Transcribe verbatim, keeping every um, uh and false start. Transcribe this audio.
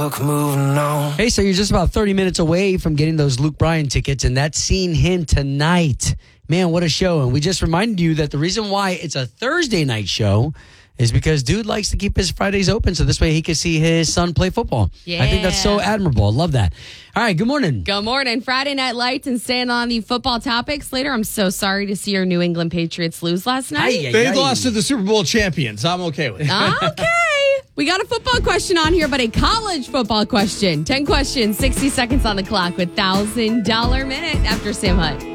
Moving on. Hey, so you're just about thirty minutes away from getting those Luke Bryan tickets, and that's seeing him tonight. Man, what a show. And we just reminded you that the reason why it's a Thursday night show is because dude likes to keep his Fridays open so this way he can see his son play football. Yeah. I think that's so admirable. I love that. All right, good morning. Good morning. Friday Night Lights, and staying on the football topics later. I'm so sorry to see your New England Patriots lose last night. Aye, aye, They aye. lost to the Super Bowl champions. I'm okay with it. Okay. We got a football question on here, but a college football question. ten questions, sixty seconds on the clock with one thousand dollars minute after Sam Hutt.